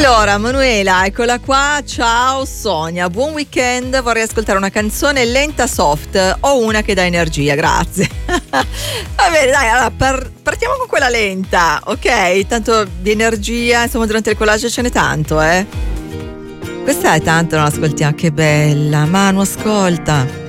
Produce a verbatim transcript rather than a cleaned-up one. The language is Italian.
Allora, Manuela, eccola qua. Ciao Sonia, buon weekend. Vorrei ascoltare una canzone lenta soft o una che dà energia, grazie. Va bene, dai, allora par- partiamo con quella lenta, ok? Tanto di energia, insomma, durante il collage ce n'è tanto, eh. Questa è tanto, non ascoltiamo. Che bella, Manu, ascolta.